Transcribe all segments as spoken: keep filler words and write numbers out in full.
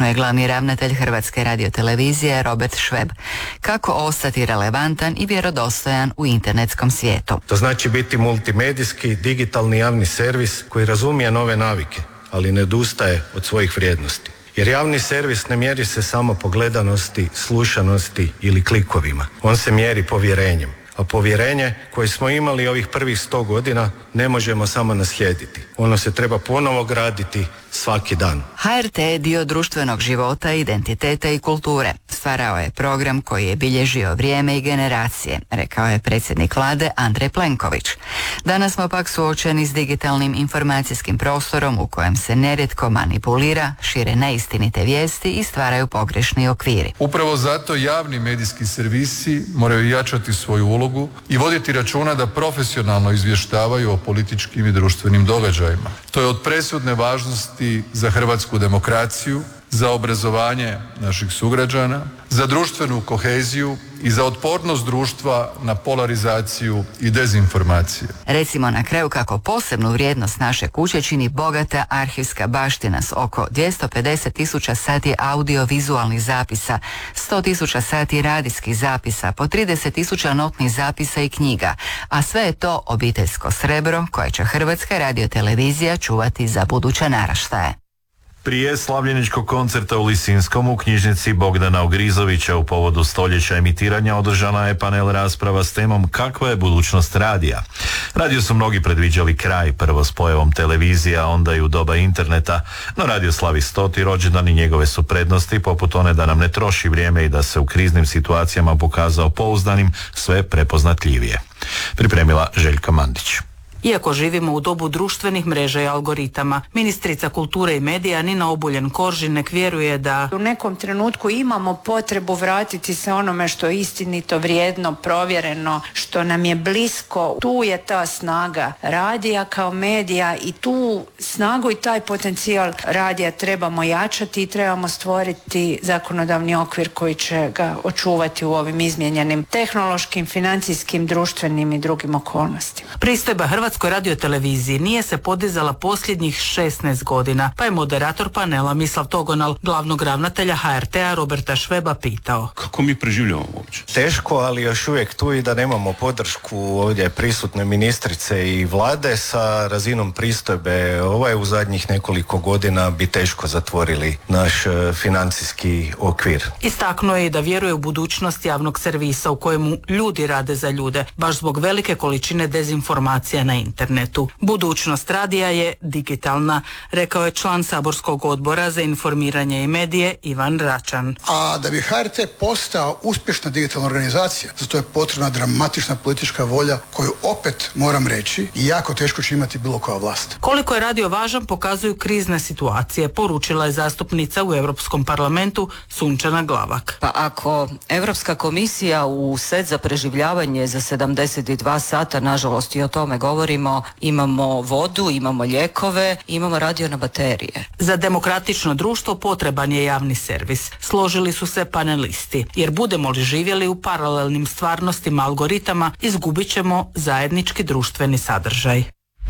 istaknuo je glavni ravnatelj Hrvatske radiotelevizije Robert Šveb. Kako ostati relevantan i vjerodostojan u internetskom svijetu? To znači biti multimedijski, digitalni javni servis koji razumije nove navike, ali ne odustaje od svojih vrijednosti. Jer javni servis ne mjeri se samo po gledanosti, slušanosti ili klikovima. On se mjeri povjerenjem. A povjerenje koje smo imali ovih prvih sto godina ne možemo samo naslijediti. Ono se treba ponovo graditi svaki dan. H R T je dio društvenog života, identiteta i kulture. Stvarao je program koji je bilježio vrijeme i generacije, rekao je predsjednik vlade Andrej Plenković. Danas smo pak suočeni s digitalnim informacijskim prostorom u kojem se nerijetko manipulira, šire neistinite vijesti i stvaraju pogrešni okviri. Upravo zato javni medijski servisi moraju jačati svoju ulogu i voditi računa da profesionalno izvještavaju o političkim i društvenim događajima. To je od presudne važnosti za hrvatsku demokraciju, za obrazovanje naših sugrađana, za društvenu koheziju i za otpornost društva na polarizaciju i dezinformacije. Recimo na kraju kako posebnu vrijednost naše kuće čini bogata arhivska baština s oko dvjesto pedeset tisuća sati audio-vizualnih zapisa, sto tisuća sati radijskih zapisa, po trideset tisuća notnih zapisa i knjiga, a sve je to obiteljsko srebro koje će Hrvatska radiotelevizija čuvati za buduće naraštaje. Prije slavljeničkog koncerta u Lisinskom u knjižnici Bogdana Ogrizovića u povodu stoljeća emitiranja održana je panel rasprava s temom kakva je budućnost radija. Radio su mnogi predviđali kraj, prvo s pojavom televizije, a onda i u doba interneta, no radio slavi stoti rođendan i njegove su prednosti, poput one da nam ne troši vrijeme i da se u kriznim situacijama pokazao pouzdanim, sve prepoznatljivije. Pripremila Željka Mandić. Iako živimo u dobu društvenih mreža i algoritama, ministrica kulture i medija Nina Obuljen-Koržinek vjeruje da u nekom trenutku imamo potrebu vratiti se onome što je istinito, vrijedno, provjereno, što nam je blisko. Tu je ta snaga radija kao medija i tu snagu i taj potencijal radija trebamo jačati i trebamo stvoriti zakonodavni okvir koji će ga očuvati u ovim izmijenjenim tehnološkim, financijskim, društvenim i drugim okolnostima. Pristojba Hrvatskoj radioteleviziji nije se podizala posljednjih šesnaest godina, pa je moderator panela Mislav Togonal glavnog ravnatelja H R T-a Roberta Šveba pitao: kako mi preživljavamo uopće? Teško, ali još uvijek tu i da nemamo podršku ovdje prisutne ministrice i vlade sa razinom pristojbe. Ovo je u zadnjih nekoliko godina bi teško zatvorili naš financijski okvir. Istaknuo je da vjeruje u budućnost javnog servisa u kojemu ljudi rade za ljude, baš zbog velike količine dezinformacija na internetu. Budućnost radija je digitalna, rekao je član saborskog odbora za informiranje i medije Ivan Račan. A da bi H R T postao uspješna digitalna organizacija, za to je potrebna dramatična politička volja koju opet moram reći i jako teško će imati bilo koja vlast. Koliko je radio važan pokazuju krizne situacije, poručila je zastupnica u Europskom parlamentu Sunčana Glavak. Pa ako Europska komisija u set za preživljavanje za sedamdeset dva sata, nažalost i o tome govorimo, imamo vodu, imamo lijekove, imamo radio na baterije. Za demokratično društvo potreban je javni servis, složili su se panelisti, jer budemo li živjeli u paralelnim stvarnostima algoritama, izgubit ćemo zajednički društveni sadržaj.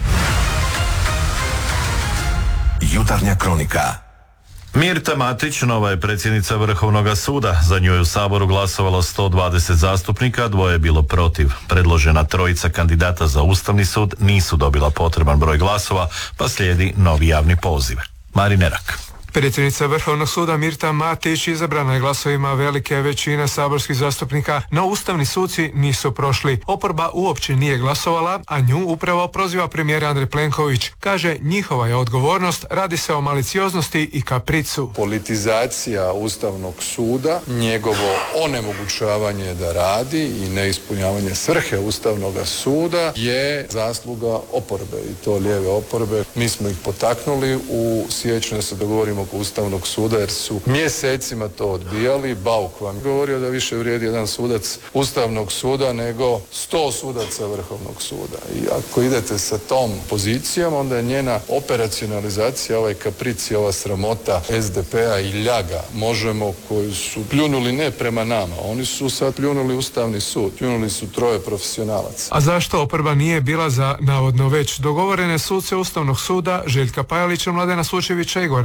Jutarnja kronika. Mirta Matić, nova je predsjednica Vrhovnog suda. Za nju je u Saboru glasovalo sto dvadeset zastupnika, dvoje je bilo protiv. Predložena trojica kandidata za Ustavni sud nisu dobila potreban broj glasova, pa slijedi novi javni poziv. Marin Nerak. Predsjednica Vrhovnog suda Mirta Matić izabrana je glasovima velike većine saborskih zastupnika, no ustavni suci nisu prošli. Oporba uopće nije glasovala, a nju upravo proziva premijer Andrej Plenković. Kaže, njihova je odgovornost, radi se o malicioznosti i kapricu. Politizacija Ustavnog suda, njegovo onemogućavanje da radi i neispunjavanje svrhe Ustavnog suda je zasluga oporbe, i to lijeve oporbe. Mi smo ih potaknuli u siječnju da se dogovorimo oko Ustavnog suda, jer su mjesecima to odbijali. Bauk vam govorio da više vrijedi jedan sudac Ustavnog suda nego sto sudaca Vrhovnog suda. I ako idete sa tom pozicijom, onda je njena operacionalizacija, ovaj kapric i ova sramota es de pe-a i ljaga Možemo, koju su pljunuli ne prema nama, oni su sad pljunuli Ustavni sud, pljunuli su troje profesionalaca. A zašto oporba nije bila za navodno već dogovorene suce Ustavnog suda Željka Pajalića, Mladena Sučevića i Gorana Selana?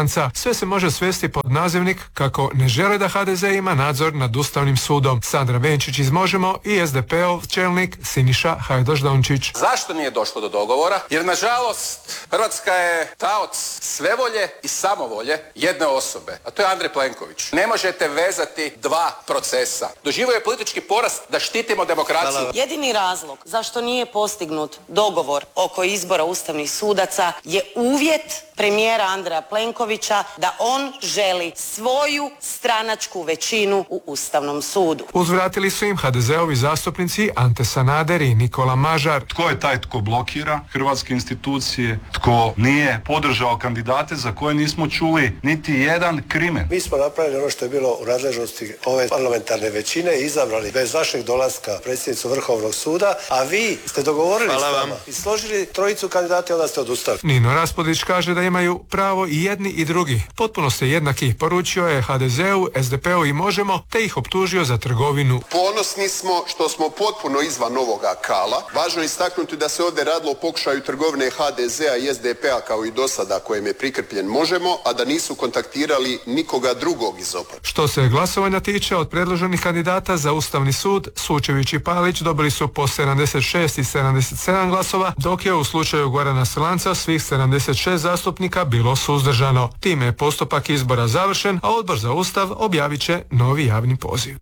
slanca. Sve se može svesti pod nazivnik kako ne žele da ha de ze ima nadzor nad Ustavnim sudom. Sandra Benčić iz Možemo i es de pe ov čelnik Siniša Hajdaš-Dončić. Zašto nije došlo do dogovora? Jer nažalost Hrvatska je taoc svevolje i samovolje jedne osobe, a to je Andrej Plenković. Ne možete vezati dva procesa. Doživio je politički poraz da štitimo demokraciju. Jedini razlog zašto nije postignut dogovor oko izbora ustavnih sudaca je uvjet premijera Andreja Plenkovića da on želi svoju stranačku većinu u Ustavnom sudu. Uzvratili su im ha de ze ovi zastupnici Ante Sanader i Nikola Mažar. Tko je taj tko blokira hrvatske institucije, tko nije podržao kandidate za koje nismo čuli niti jedan krimen? Mi smo napravili ono što je bilo u nadležnosti ove parlamentarne većine i izabrali bez vašeg dolaska predsjednicu Vrhovnog suda, a vi ste dogovorili Hvala s nama i složili trojicu kandidata i onda ste odustali. Nino Raspudić kaže da imaju pravo i jedni i drugi. Potpuno ste jednaki, poručio je ha de zeu, es de pe u i Možemo, te ih optužio za trgovinu. Ponosni smo što smo potpuno izvan ovoga kala. Važno je istaknuti da se ovdje radilo o pokušaju trgovine ha de zea i es de pe a kao i do sada kojem je prikrpljen Možemo, a da nisu kontaktirali nikoga drugog iz oporbe. Što se glasovanja tiče, od predloženih kandidata za Ustavni sud, Sučević i Palić dobili su po sedamdeset šest i sedamdeset sedam glasova, dok je u slučaju Gorana Slanca svih sedamdeset šest zastupnika bilo suzdržano. Time je postupak izbora završen, a Odbor za Ustav objavit će novi javni poziv.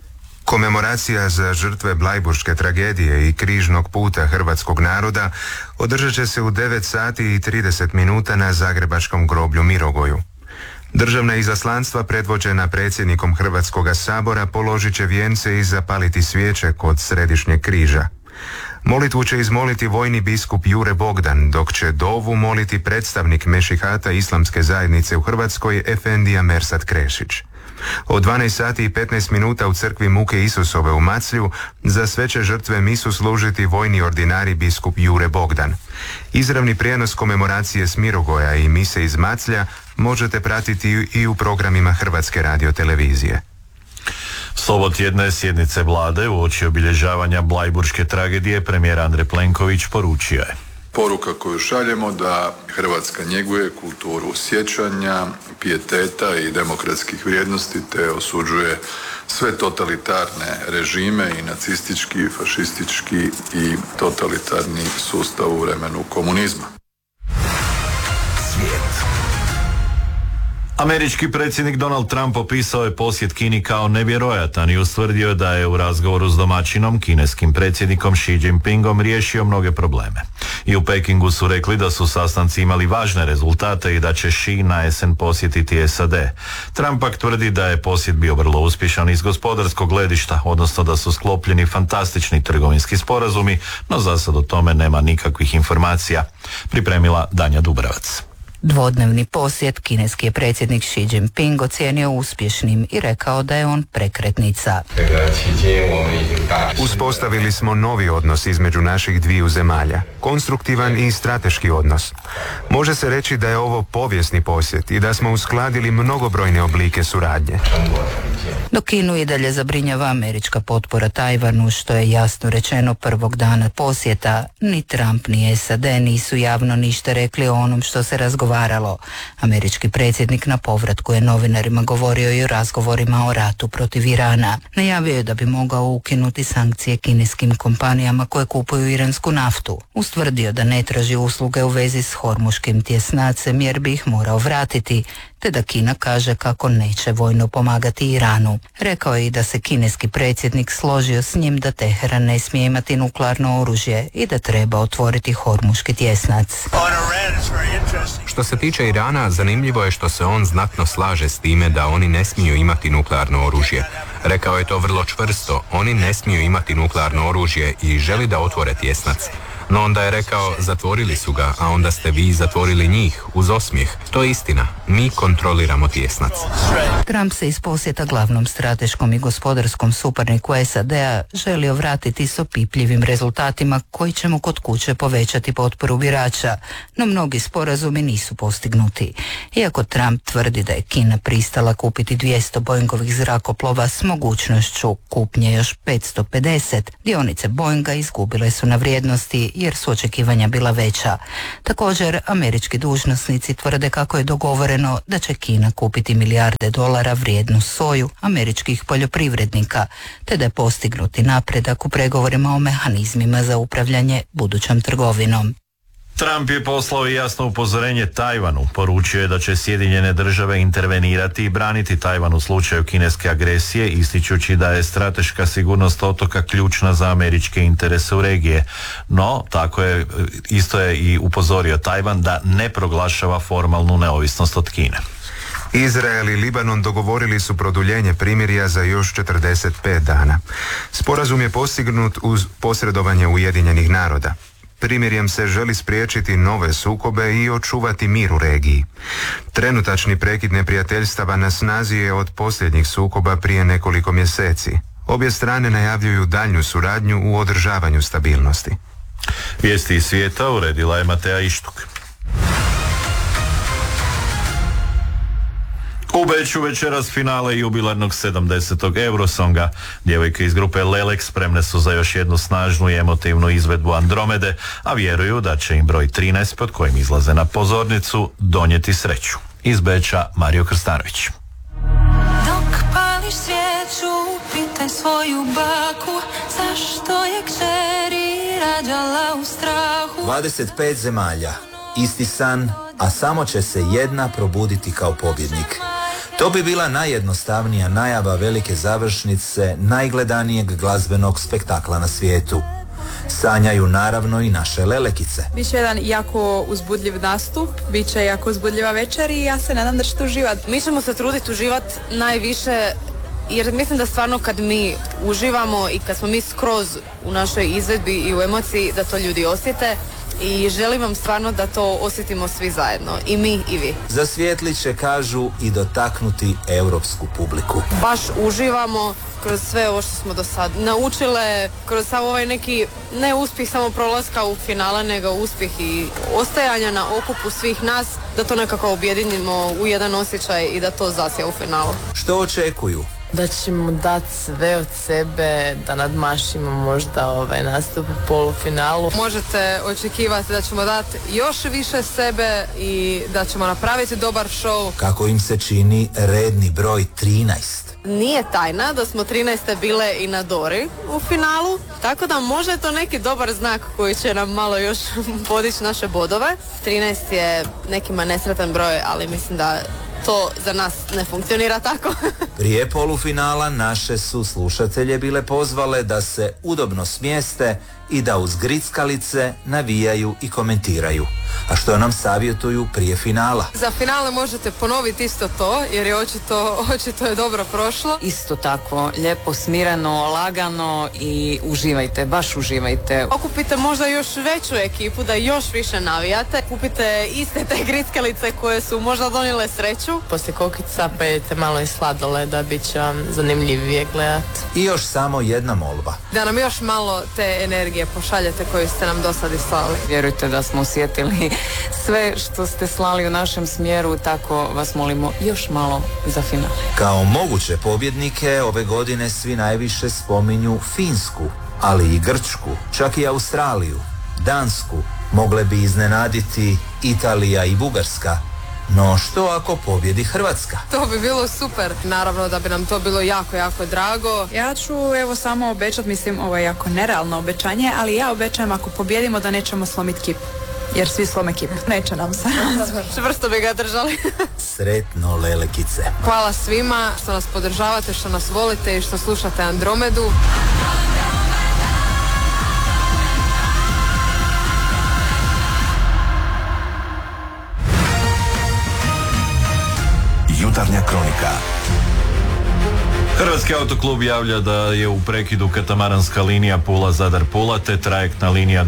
Komemoracija za žrtve Blajburške tragedije i križnog puta hrvatskog naroda održat će se u devet sati i trideset minuta na zagrebačkom groblju Mirogoju. Državna izaslanstva predvođena predsjednikom Hrvatskoga sabora položit će vijence i zapaliti svijeće kod središnjeg križa. Molitvu će izmoliti vojni biskup Jure Bogdan, dok će dovu moliti predstavnik Mešihata Islamske zajednice u Hrvatskoj Efendija Mersat Krešić. Od dvanaest sati i petnaest minuta u crkvi Muke Isusove u Maclju za sve će žrtve misu služiti vojni ordinari biskup Jure Bogdan. Izravni prijenos komemoracije s Mirogoja i mise iz Maclja možete pratiti i u programima Hrvatske radiotelevizije. Sobotjedne sjednice vlade uoči obilježavanja Blajburške tragedije premijer Andrej Plenković poručio je: Poruka koju šaljemo da Hrvatska njeguje kulturu sjećanja, pijeteta i demokratskih vrijednosti te osuđuje sve totalitarne režime i nacistički, i fašistički i totalitarni sustav u vremenu komunizma. Svijet. Američki predsjednik Donald Trump opisao je posjet Kini kao nevjerojatan i ustvrdio da je u razgovoru s domaćinom, kineskim predsjednikom Xi Jinpingom, riješio mnoge probleme. I u Pekingu su rekli da su sastanci imali važne rezultate i da će Xi na jesen posjetiti es a de. Trump pak tvrdi da je posjet bio vrlo uspješan iz gospodarskog gledišta, odnosno da su sklopljeni fantastični trgovinski sporazumi, no za sad o tome nema nikakvih informacija. Pripremila Danja Dubravac. Dvodnevni posjet kineski je predsjednik Xi Jinping ocijenio uspješnim i rekao da je on prekretnica. Uspostavili smo novi odnos između naših dviju zemalja, konstruktivan i strateški odnos. Može se reći da je ovo povijesni posjet i da smo uskladili mnogobrojne oblike suradnje. Dok Kinu i dalje zabrinjava američka potpora Tajvanu, što je jasno rečeno prvog dana posjeta, ni Trump ni es a de nisu javno ništa rekli o onom što se razgovaralo. Američki predsjednik na povratku je novinarima govorio i o razgovorima o ratu protiv Irana. Najavio je da bi mogao ukinuti sankcije kineskim kompanijama koje kupuju iransku naftu. Ustvrdio da ne traži usluge u vezi s hormuškim tjesnacem jer bi ih morao vratiti, te da Kina kaže kako neće vojno pomagati Iranu. Rekao je i da se kineski predsjednik složio s njim da Teheran ne smije imati nuklearno oružje i da treba otvoriti hormuški tjesnac. Što se tiče Irana, zanimljivo je što se on znatno slaže s time da oni ne smiju imati nuklearno oružje. Rekao je to vrlo čvrsto, oni ne smiju imati nuklearno oružje i želi da otvore tjesnac. No onda je rekao, zatvorili su ga, a onda ste vi zatvorili njih, uz osmijeh. To je istina, mi kontroliramo tjesnac. Trump se iz posjeta glavnom strateškom i gospodarskom suparniku es a de-a želio vratiti s opipljivim rezultatima koji će mu kod kuće povećati potporu birača, no mnogi sporazumi nisu postignuti. Iako Trump tvrdi da je Kina pristala kupiti dvjesto Boeingovih zrakoplova s mogućnošću kupnje još petsto pedeset, dionice Boeinga izgubile su na vrijednosti jer su očekivanja bila veća. Također, američki dužnosnici tvrde kako je dogovoreno da će Kina kupiti milijarde dolara vrijednu soju američkih poljoprivrednika, te da je postignuti napredak u pregovorima o mehanizmima za upravljanje budućom trgovinom. Trump je poslao jasno upozorenje Tajvanu. Poručio je da će Sjedinjene države intervenirati i braniti Tajvan u slučaju kineske agresije, ističući da je strateška sigurnost otoka ključna za američke interese u regije. No, tako je, isto je i upozorio Tajvan da ne proglašava formalnu neovisnost od Kine. Izrael i Libanon dogovorili su produljenje primirja za još četrdeset pet dana. Sporazum je postignut uz posredovanje Ujedinjenih naroda. Primirjem se želi spriječiti nove sukobe i očuvati mir u regiji. Trenutačni prekid neprijateljstava na snazi je od posljednjih sukoba prije nekoliko mjeseci. Obje strane najavljuju daljnju suradnju u održavanju stabilnosti. Vijesti iz svijeta uredila je Mateja Ištuk. U Beču večeras finale jubilarnog sedamdesetog Eurosonga. Djevojke iz grupe Lelek spremne su za još jednu snažnu i emotivnu izvedbu Andromede, a vjeruju da će im broj trinaest pod kojim izlaze na pozornicu donijeti sreću. Iz Beča Mario Krstanović. Dok pališ svijeću, pitaj svoju baku, zašto je kćeri rađala u strahu. dvadeset pet zemalja, isti san, a samo će se jedna probuditi kao pobjednik. To bi bila najjednostavnija najava velike završnice najgledanijeg glazbenog spektakla na svijetu. Sanjaju naravno i naše lelekice. Biće jedan jako uzbudljiv nastup, bit će jako uzbudljiva večer i ja se nadam da ćete uživati. Mi ćemo se truditi uživati najviše, jer mislim da stvarno kad mi uživamo i kad smo mi skroz u našoj izvedbi i u emociji, da to ljudi osjete. I želim vam stvarno da to osjetimo svi zajedno, i mi i vi. Zasvijetlit će, kažu, i dotaknuti europsku publiku. Baš uživamo kroz sve ovo što smo do sad naučile, kroz samo ovaj neki, ne uspjeh samo prolaska u finale, nego uspjeh i ostajanja na okupu svih nas, da to nekako objedinimo u jedan osjećaj i da to zasija u finalu. Što očekuju? Da ćemo dati sve od sebe, da nadmašimo možda ovaj nastup u polufinalu. Možete očekivati da ćemo dati još više sebe i da ćemo napraviti dobar show. Kako im se čini redni broj trinaest? Nije tajna da smo trinaeste bile i na Dori u finalu, tako da možda je to neki dobar znak koji će nam malo još podići naše bodove. trinaest je nekima nesretan broj, ali mislim da to za nas ne funkcionira tako. Prije polufinala naše su slušatelje bile pozvale da se udobno smjeste i da uz grickalice navijaju i komentiraju. A što nam savjetuju prije finala? Za finale možete ponoviti isto to, jer je očito, očito je dobro prošlo. Isto tako, lijepo, smireno, lagano i uživajte, baš uživajte. Okupite možda još veću ekipu da još više navijate. Kupite iste te grickalice koje su možda donijele sreću. Poslije kokica pojete malo i sladoleda, bit će vam zanimljivije gledati. I još samo jedna molba. Da nam još malo te energije pošaljete koju ste nam do sad slali. Vjerujte da smo osjetili sve što ste slali u našem smjeru, tako vas molimo još malo za finale. Kao moguće pobjednike ove godine svi najviše spominju Finsku, ali i Grčku, čak i Australiju, Dansku, mogle bi iznenaditi Italija i Bugarska. No što ako pobjedi Hrvatska? To bi bilo super. Naravno da bi nam to bilo jako, jako drago. Ja ću evo samo obećati, mislim ovo je jako nerealno obećanje, ali ja obećajem ako pobjedimo da nećemo slomiti kip. Jer svi slome kip. Neće nam se. Čvrsto bi ga držali. Sretno lelekice. Hvala svima što nas podržavate, što nas volite i što slušate Andromedu. Jutarnja kronika. Hrvatski autoklub javlja da je u prekidu katamaranska linija Pula-Zadar-Pula te trajektna linija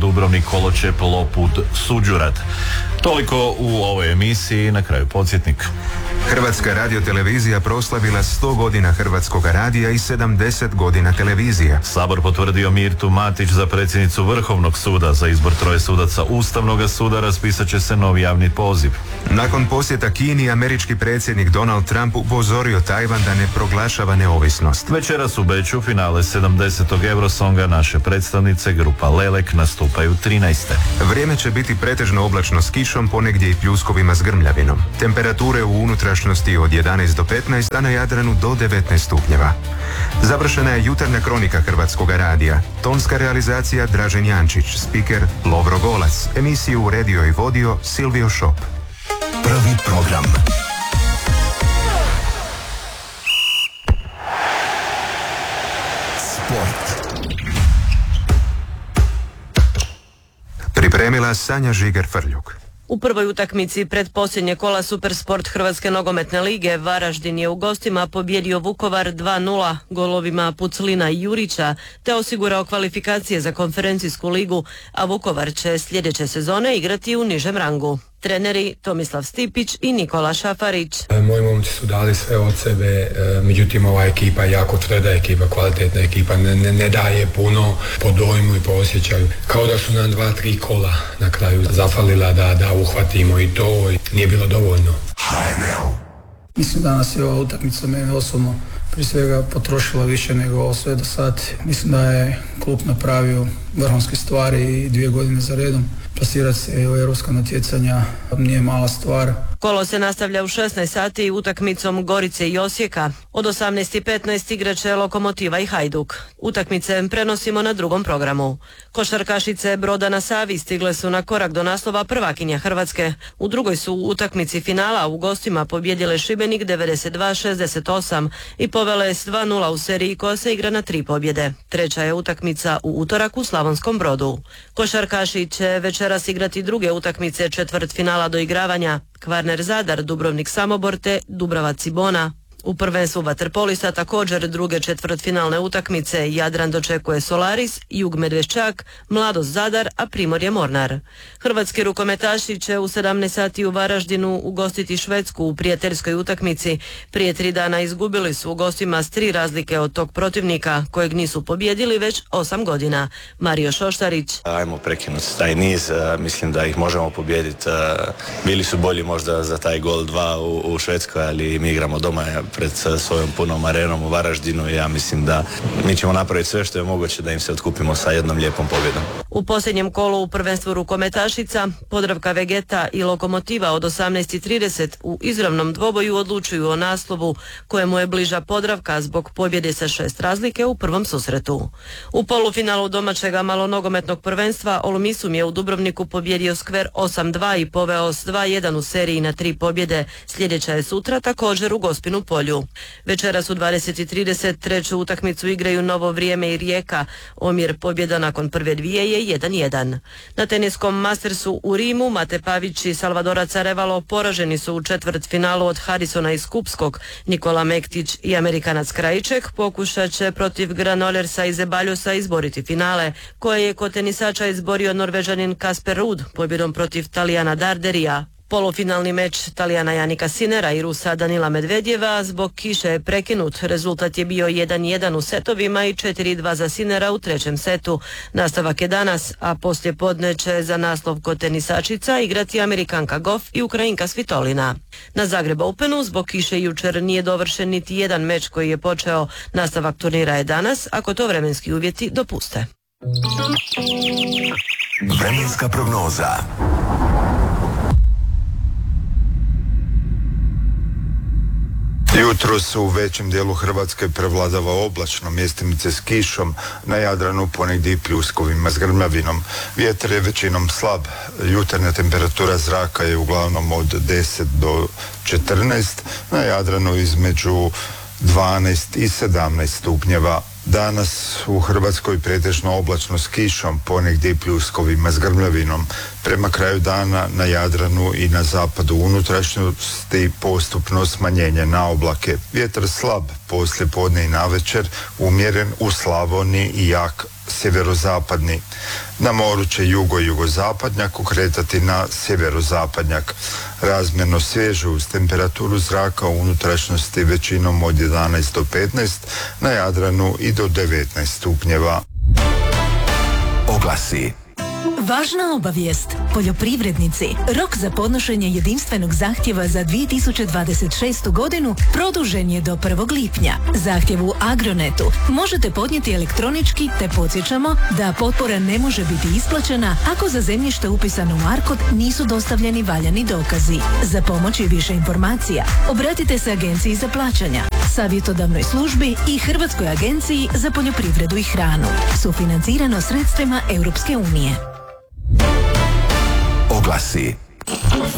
Dubrovnik-Koločep-Lopud-Suđurad. Toliko u ovoj emisiji, na kraju podsjetnik. Hrvatska radiotelevizija proslavila sto godina Hrvatskog radija i sedamdeset godina televizije. Sabor potvrdio Mirtu Matić za predsjednicu Vrhovnog suda. Za izbor troje sudaca Ustavnog suda raspisat će se novi javni poziv. Nakon posjeta Kini, američki predsjednik Donald Trump upozorio Tajvan da ne proglašava neovisnost. Večeras u Beču finale sedamdesetog Eurosonga naše predstavnice grupa Lelek nastupaju trinaeste. Vrijeme će biti pretežno oblačno s kišom, ponegdje i pljuskovima s grmljavinom. Temperature u unutrašnjosti od jedanaest do petnaest, a na Jadranu do devetnaest stupnjeva. Završena je jutarnja kronika Hrvatskog radija. Tonska realizacija Dražen Jančić, spiker Lovro Golac, emisiju uredio i vodio Silvio Šop. Prvi program. Sport. Pripremila Sanja Žiger-Frljuk. U prvoj utakmici predposljednje kola Supersport Hrvatske nogometne lige Varaždin je u gostima pobjedio Vukovar dva nula golovima Puclina i Jurića te osigurao kvalifikacije za konferencijsku ligu, a Vukovar će sljedeće sezone igrati u nižem rangu. Treneri Tomislav Stipić i Nikola Šafarić. Moji momci su dali sve od sebe, međutim ova ekipa je jako tvrda ekipa, kvalitetna ekipa, ne, ne, ne daje puno po dojmu i po osjećaju. Kao da su nam dva, tri kola na kraju zafalila da, da uhvatimo i to i nije bilo dovoljno. Mislim da nas je ova utakmica mene osobno prije svega potrošila više nego sve do sad. Mislim da je klub napravio vrhunske stvari i dvije godine za redom. Plasirati se u europska natjecanja nije mala stvar. Kolo se nastavlja u šesnaest sati utakmicom Gorice i Osijeka. Od osamnaest i petnaest igraće Lokomotiva i Hajduk. Utakmice prenosimo na drugom programu. Košarkašice Broda na Savi stigle su na korak do naslova prvakinja Hrvatske. U drugoj su utakmici finala u gostima pobjedile Šibenik devedeset dva šezdeset osam i povele s dva nula u seriji koja se igra na tri pobjede. Treća je utakmica u utorak u Slavonskom Brodu. Košarkaši će večeras igrati druge utakmice četvrt finala do igravanja. Kvarner Zadar, Dubrovnik Samobor te Dubrava Cibona. U prvenstvu vaterpolista također druge četvrtfinalne utakmice. Jadran dočekuje Solaris, Jug Medveščak, Mladost Zadar, a Primorje Mornar. Hrvatski rukometaši će u sedamnaest sati u Varaždinu ugostiti Švedsku u prijateljskoj utakmici. Prije tri dana izgubili su u gostima s tri razlike od tog protivnika, kojeg nisu pobjedili već osam godina. Mario Šoštarić. Ajmo prekinuti taj niz, mislim da ih možemo pobijediti. Bili su bolji možda za taj gol dva u, u Švedskoj, ali mi igramo doma pred svojom punom arenom u Varaždinu i ja mislim da mi ćemo napraviti sve što je moguće da im se otkupimo sa jednom lijepom pobjedom. U posljednjem kolu u prvenstvu rukometašica Podravka Vegeta i Lokomotiva od osamnaest i trideset u izravnom dvoboju odlučuju o naslovu kojemu je bliža Podravka zbog pobjede sa šest razlike u prvom susretu. U polufinalu domaćega malonogometnog prvenstva Olumisum je u Dubrovniku pobjedio Skver osam dva i poveo s dva jedan u seriji na tri pobjede. Sljedeća je sutra također u Gospinu Polju. Večeras u dvadeset i trideset treću utakmicu igraju Novo Vrijeme i Rijeka. Omjer pobjeda nakon prve dvije je jedan jedan. Na teniskom Mastersu u Rimu Mate Pavić i Salvadorac Arevalo poraženi su u četvrtfinalu od Harrisona iz Kupskog. Nikola Mektić i Amerikanac Krajiček pokušat će protiv Granolersa i Zebaljosa izboriti finale, koje je kod tenisača izborio Norvežanin Kasper Ruud pobjedom protiv Talijana Darderija. Polufinalni meč Talijana Janika Sinera i Rusa Danila Medvedjeva zbog kiše je prekinut. Rezultat je bio jedan jedan u setovima i četiri dva za Sinera u trećem setu. Nastavak je danas, a poslije podne će za naslov kod tenisačica igrati Amerikanka Goff i Ukrajinka Svitolina. Na Zagreb Openu zbog kiše jučer nije dovršen niti jedan meč koji je počeo. Nastavak turnira je danas, ako to vremenski uvjeti dopuste. Vremenska prognoza. Jutros u većem dijelu Hrvatske prevladava oblačno, mjestimice s kišom, na Jadranu ponegdje i pljuskovima s grmljavinom. Vjetar je većinom slab, jutarnja temperatura zraka je uglavnom od deset do četrnaest, na Jadranu između dvanaest i sedamnaest stupnjeva. Danas u Hrvatskoj pretežno oblačno s kišom, ponegdje i pljuskovima s grmljavinom. Prema kraju dana na Jadranu i na zapadu unutrašnjosti postupno smanjenje na oblake. Vjetar slab, poslije podne i navečer, umjeren u Slavoniji i jak sjeverozapadni. Na moru će jugo-jugozapadnjak okretati na sjeverozapadnjak. Razmjerno svježe uz temperaturu zraka u unutrašnjosti većinom od jedanaest do petnaest, na Jadranu i do devetnaest stupnjeva. Oglasi. Važna obavijest. Poljoprivrednici, rok za podnošenje jedinstvenog zahtjeva za dvije tisuće dvadeset šestu godinu produžen je do prvog lipnja. Zahtjev u Agronetu možete podnijeti elektronički, te podsjećamo da potpora ne može biti isplaćena ako za zemljište upisano u Arkod nisu dostavljeni valjani dokazi. Za pomoć i više informacija obratite se Agenciji za plaćanja, savjetodavnoj službi i Hrvatskoj agenciji za poljoprivredu i hranu. Sufinancirano sredstvima Europske unije. Oglasi.